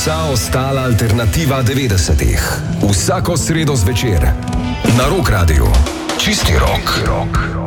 vsa ostala alternativa 90-ih. Vsako sredo zvečer na Rock Radiu. Čisti rock.